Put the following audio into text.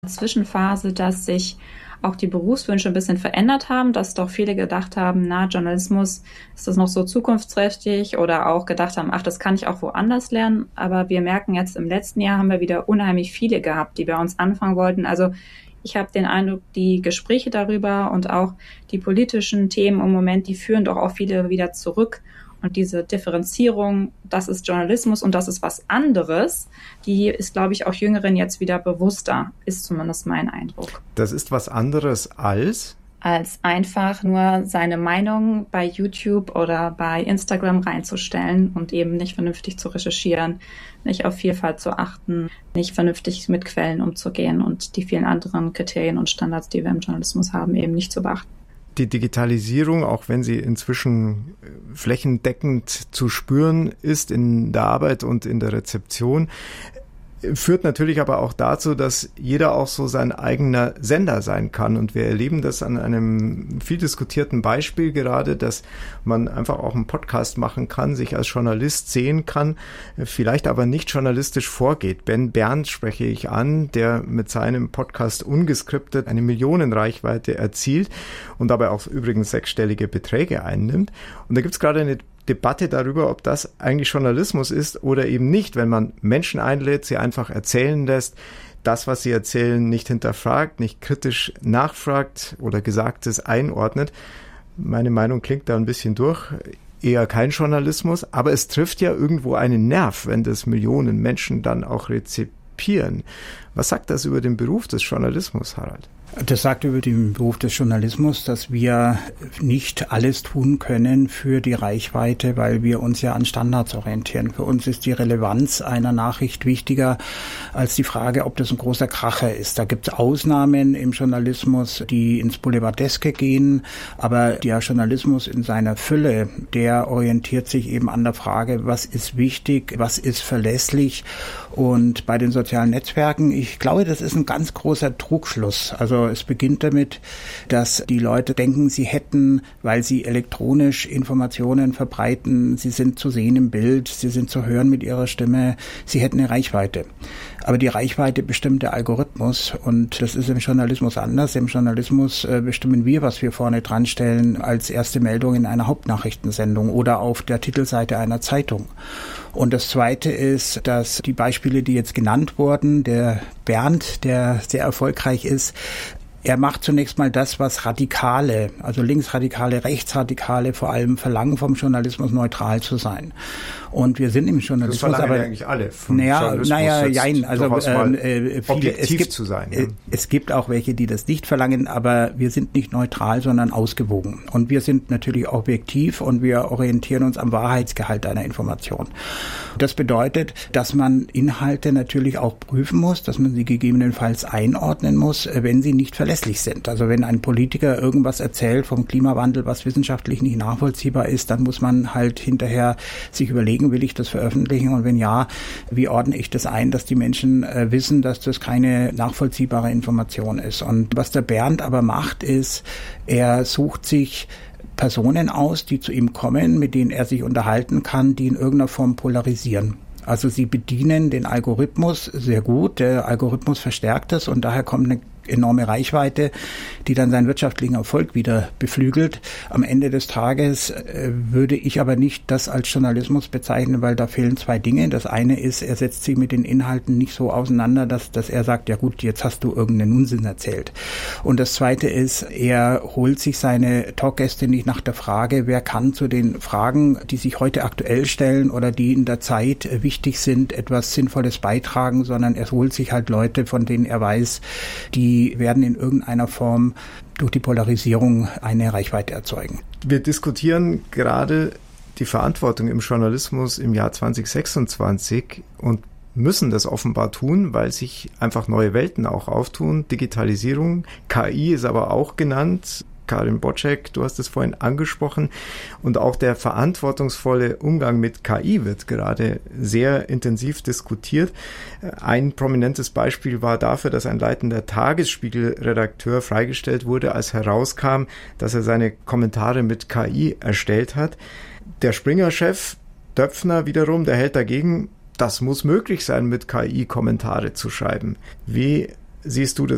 Zwischenphase, dass sich auch die Berufswünsche ein bisschen verändert haben, dass doch viele gedacht haben, Journalismus, ist das noch so zukunftsträchtig, oder auch gedacht haben, ach, das kann ich auch woanders lernen. Aber wir merken jetzt, im letzten Jahr haben wir wieder unheimlich viele gehabt, die bei uns anfangen wollten. Also ich habe den Eindruck, die Gespräche darüber und auch die politischen Themen im Moment, die führen doch auch viele wieder zurück. Und diese Differenzierung, das ist Journalismus und das ist was anderes, die ist, glaube ich, auch Jüngeren jetzt wieder bewusster, ist zumindest mein Eindruck. Das ist was anderes als einfach nur seine Meinung bei YouTube oder bei Instagram reinzustellen und eben nicht vernünftig zu recherchieren, nicht auf Vielfalt zu achten, nicht vernünftig mit Quellen umzugehen und die vielen anderen Kriterien und Standards, die wir im Journalismus haben, eben nicht zu beachten. Die Digitalisierung, auch wenn sie inzwischen flächendeckend zu spüren ist in der Arbeit und in der Rezeption, führt natürlich aber auch dazu, dass jeder auch so sein eigener Sender sein kann. Und wir erleben das an einem viel diskutierten Beispiel gerade, dass man einfach auch einen Podcast machen kann, sich als Journalist sehen kann, vielleicht aber nicht journalistisch vorgeht. Ben Berndt spreche ich an, der mit seinem Podcast Ungeskriptet eine Millionenreichweite erzielt und dabei auch übrigens 6-stellige Beträge einnimmt. Und da gibt es gerade eine Debatte darüber, ob das eigentlich Journalismus ist oder eben nicht, wenn man Menschen einlädt, sie einfach erzählen lässt, das, was sie erzählen, nicht hinterfragt, nicht kritisch nachfragt oder Gesagtes einordnet. Meine Meinung klingt da ein bisschen durch. Eher kein Journalismus, aber es trifft ja irgendwo einen Nerv, wenn das Millionen Menschen dann auch rezipieren. Was sagt das über den Beruf des Journalismus, Harald? Das sagt über den Beruf des Journalismus, dass wir nicht alles tun können für die Reichweite, weil wir uns ja an Standards orientieren. Für uns ist die Relevanz einer Nachricht wichtiger als die Frage, ob das ein großer Kracher ist. Da gibt es Ausnahmen im Journalismus, die ins Boulevardeske gehen, aber der Journalismus in seiner Fülle, der orientiert sich eben an der Frage, was ist wichtig, was ist verlässlich. Und bei den sozialen Netzwerken, ich glaube, das ist ein ganz großer Trugschluss. Also es beginnt damit, dass die Leute denken, sie hätten, weil sie elektronisch Informationen verbreiten, sie sind zu sehen im Bild, sie sind zu hören mit ihrer Stimme, sie hätten eine Reichweite. Aber die Reichweite bestimmt der Algorithmus und das ist im Journalismus anders. Im Journalismus bestimmen wir, was wir vorne dran stellen, als erste Meldung in einer Hauptnachrichtensendung oder auf der Titelseite einer Zeitung. Und das Zweite ist, dass die Beispiele, die jetzt genannt wurden, der Berndt, der sehr erfolgreich ist, er macht zunächst mal das, was Radikale, also Linksradikale, Rechtsradikale vor allem verlangen vom Journalismus, neutral zu sein. Und wir sind im Journalismus, das verlangen aber eigentlich alle vom Journalismus. Viele, objektiv zu sein. Ja. Es gibt auch welche, die das nicht verlangen, aber wir sind nicht neutral, sondern ausgewogen. Und wir sind natürlich objektiv und wir orientieren uns am Wahrheitsgehalt einer Information. Das bedeutet, dass man Inhalte natürlich auch prüfen muss, dass man sie gegebenenfalls einordnen muss, wenn sie nicht verlässlich sind. Also wenn ein Politiker irgendwas erzählt vom Klimawandel, was wissenschaftlich nicht nachvollziehbar ist, dann muss man halt hinterher sich überlegen, will ich das veröffentlichen und wenn ja, wie ordne ich das ein, dass die Menschen wissen, dass das keine nachvollziehbare Information ist. Und was der Berndt aber macht, ist, er sucht sich Personen aus, die zu ihm kommen, mit denen er sich unterhalten kann, die in irgendeiner Form polarisieren. Also sie bedienen den Algorithmus sehr gut, der Algorithmus verstärkt es und daher kommt eine enorme Reichweite, die dann seinen wirtschaftlichen Erfolg wieder beflügelt. Am Ende des Tages würde ich aber nicht das als Journalismus bezeichnen, weil da fehlen zwei Dinge. Das eine ist, er setzt sich mit den Inhalten nicht so auseinander, dass er sagt, ja gut, jetzt hast du irgendeinen Unsinn erzählt. Und das zweite ist, er holt sich seine Talkgäste nicht nach der Frage, wer kann zu den Fragen, die sich heute aktuell stellen oder die in der Zeit wichtig sind, etwas Sinnvolles beitragen, sondern er holt sich halt Leute, von denen er weiß, die werden in irgendeiner Form durch die Polarisierung eine Reichweite erzeugen. Wir diskutieren gerade die Verantwortung im Journalismus im Jahr 2026 und müssen das offenbar tun, weil sich einfach neue Welten auch auftun. Digitalisierung, KI ist aber auch genannt. Karin Boczek, du hast es vorhin angesprochen. Und auch der verantwortungsvolle Umgang mit KI wird gerade sehr intensiv diskutiert. Ein prominentes Beispiel war dafür, dass ein leitender Tagesspiegel-Redakteur freigestellt wurde, als herauskam, dass er seine Kommentare mit KI erstellt hat. Der Springer-Chef Döpfner wiederum, der hält dagegen, das muss möglich sein, mit KI Kommentare zu schreiben. Wie siehst du das?